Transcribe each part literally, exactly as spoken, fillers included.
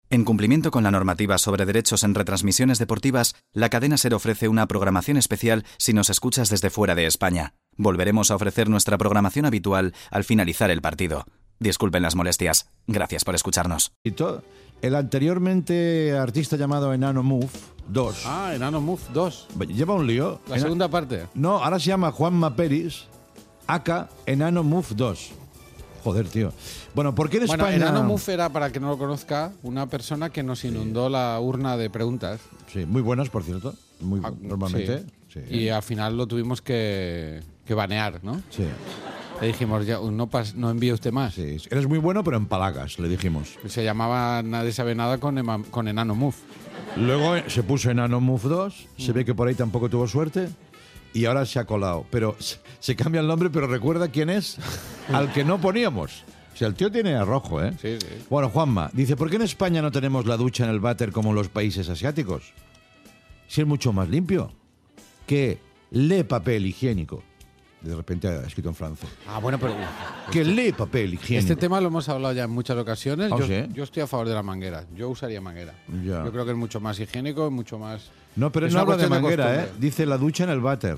En cumplimiento con la normativa sobre derechos en retransmisiones deportivas, la cadena SER ofrece una programación especial si nos escuchas desde fuera de España. Volveremos a ofrecer nuestra programación habitual al finalizar el partido. Disculpen las molestias. Gracias por escucharnos. El anteriormente artista llamado Enano Move dos. Ah, Enano Move dos. Lleva un lío. La Ena- segunda parte. No, ahora se llama Juanma Peris, aka Enano Move dos. Joder, tío. Bueno, ¿por qué en Bueno, España...? Enano Move era, para que no lo conozca, una persona que nos inundó la urna de preguntas. Sí, muy buenas, por cierto. Muy, Ah, normalmente. sí. Sí. Y al final lo tuvimos que, que banear, ¿no? Sí, Le dijimos, ya, no, pas, no envíe usted más. sí. Eres muy bueno, pero en palagas, le dijimos. Se llamaba Nadie sabe nada con, Ema- con Enano Move. Luego eh, se puso Enano Move dos. Se ve que por ahí tampoco tuvo suerte. Y ahora se ha colado. Pero se, se cambia el nombre, pero recuerda quién es al que no poníamos. O sea, el tío tiene a rojo, ¿eh? Sí, sí. Bueno, Juanma, dice, ¿por qué en España no tenemos la ducha en el váter como en los países asiáticos? Si es mucho más limpio que le papel higiénico. De repente ha escrito en francés. Ah, bueno, pero Que le papel higiénico. este tema lo hemos hablado ya en muchas ocasiones. ¿Ah, yo, sí? yo estoy a favor de la manguera. Yo usaría manguera. Ya. Yo creo que es mucho más higiénico, mucho más... No, pero es no una habla de cuestión de manguera, ¿eh? costumbre. Dice la ducha en el váter.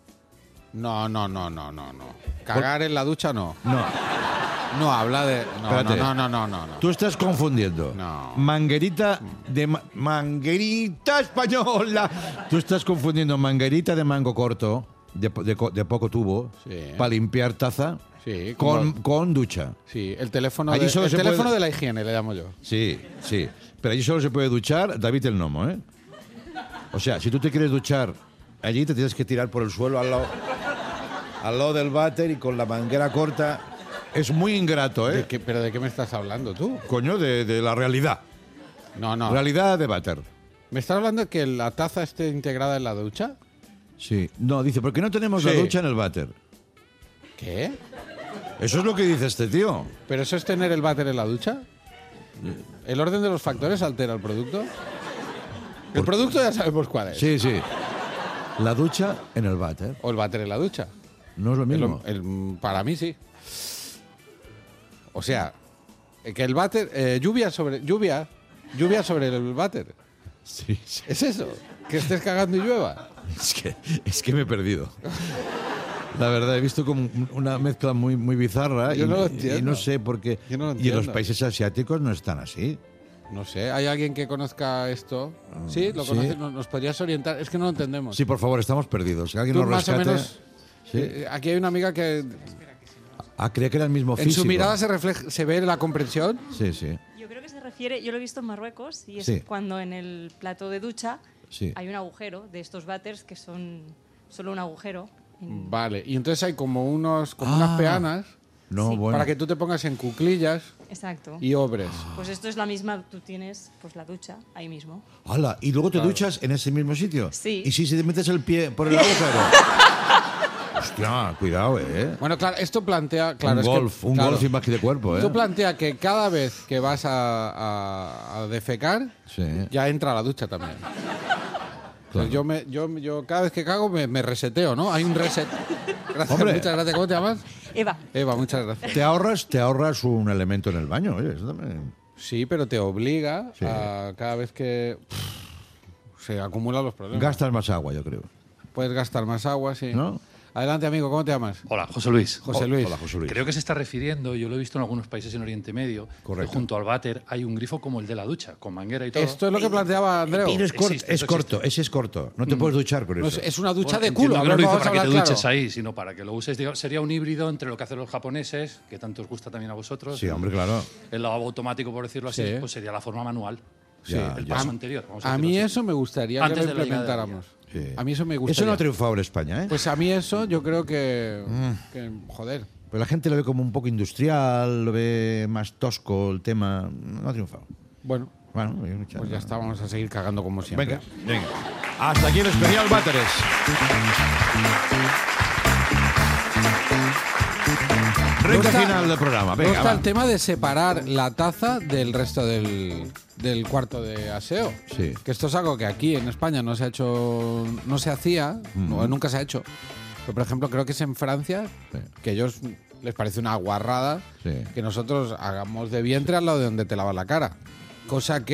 No, no, no, no, no, no. Cagar en la ducha no. No, No, habla de... No, Espérate. no, no, no, no, no. tú estás confundiendo. No. Manguerita de... ma- manguerita española. Tú estás confundiendo manguerita de mango corto, de, po- de co- de poco tubo, Sí. para limpiar taza, Sí, con, como- con ducha. Sí, el teléfono, Allí de, solo el se teléfono puede- de la higiene, le llamo yo. Sí, sí. Pero allí solo se puede duchar David el Nomo, ¿eh? O sea, si tú te quieres duchar, allí te tienes que tirar por el suelo al lado, al lado del váter y con la manguera corta. Es muy ingrato, ¿De ¿eh? qué- ¿Pero de qué me estás hablando tú? Coño, de, de la realidad. No, no. Realidad de váter. ¿Me estás hablando de que la taza esté integrada en la ducha? Sí. No, dice, ¿por qué no tenemos la Sí. ducha en el váter? ¿Qué? Eso es lo que dice este tío. ¿Pero eso es tener el váter en la ducha? ¿El orden de los factores altera el producto? El producto ya sabemos cuál es. Sí, sí. La ducha en el váter. O el váter en la ducha. No es lo El- mismo. el- para mí sí. O sea, que el váter... eh, lluvia sobre... Lluvia. Lluvia sobre el váter. Sí, sí. ¿Es eso? Que estés cagando y llueva. Es que, es que me he perdido. La verdad, he visto como una mezcla muy, muy bizarra. Yo y, no lo y entiendo. no sé por qué. Yo no lo y en los entiendo. países asiáticos no están así. No sé, ¿hay alguien que conozca esto? Sí, lo sí. conoce, ¿nos nos podrías orientar? Es que no lo entendemos. Sí, por favor, estamos perdidos. Que alguien Tú nos más o rescate. menos... Sí. eh, Aquí hay una amiga que Ah, creía que era el mismo en físico. su mirada se refleja, se ve la comprensión. Sí, sí. Yo creo que se refiere, yo lo he visto en Marruecos, y es Sí. cuando en el plato de ducha Sí. hay un agujero de estos váteres que son solo un agujero. en- Vale, y entonces hay como unos como Ah. unas peanas No, Sí. bueno. para que tú te pongas en cuclillas Exacto. y obres. Pues esto es la misma, tú tienes pues la ducha ahí mismo. ¡Hala! ¿Y luego te Claro. duchas en ese mismo sitio? Sí. ¿Y si, si te metes el pie por el agujero? Hostia, cuidado, ¿eh? Bueno, claro, esto plantea... Claro, un es que- golf, un claro, golf imagen de cuerpo, ¿eh? Esto plantea que cada vez que vas a, a- a defecar, Sí. ya entra a la ducha también. Entonces, yo, me, yo, yo cada vez que cago me, me reseteo, ¿no? Hay un reset. Gracias, Hombre. muchas gracias. ¿Cómo te llamas? Eva, Eva, muchas gracias. Te ahorras, te ahorras un elemento en el baño, oye, eso también. Sí, pero te obliga Sí. a cada vez que pff, se acumulan los problemas. Gastas más agua, yo creo. Puedes gastar más agua, sí. ¿No? Adelante, amigo, ¿cómo te llamas? Hola, José Luis. José Luis. Hola, José Luis. Creo que se está refiriendo, yo lo he visto en algunos países en Oriente Medio, Correcto. que junto al váter hay un grifo como el de la ducha, con manguera y todo. Esto es lo que planteaba Andreu. Pero es, cort- Existe, es eso corto, existe. ese es corto. No te puedes duchar con No, eso. es, es una ducha Bueno, de culo. entiendo A que ver, no lo hizo vamos a para que te hablar duches claro. ahí, sino para que lo uses. Digo, sería un híbrido entre lo que hacen los japoneses, que tanto os gusta también a vosotros. Sí, hombre, claro. El lavabo automático, por decirlo así, Sí. pues sería la forma manual. Sí, el ya. paso A- anterior. vamos a A mí decirlo así. eso me gustaría Antes que de lo la llegada de implementáramos. Sí. A mí eso me gustaría. Eso no ha triunfado en España, ¿eh? Pues a mí eso yo creo que, Mm. que joder. Pero la gente lo ve como un poco industrial, lo ve más tosco el tema. No ha triunfado. Bueno, Bueno, hay mucha- pues ya está, vamos a seguir cagando como siempre. Venga, venga. Hasta aquí el especial Váteres. Recta está- final del programa. Luego Venga, está va. el tema de separar la taza del resto del, del cuarto de aseo. Sí. Que esto es algo que aquí en España no se ha hecho, no se hacía, o nunca se ha hecho. Pero, por ejemplo, creo que es en Francia, Sí. que a ellos les parece una guarrada Sí. que nosotros hagamos de vientre al lado de donde te lavas la cara. Cosa que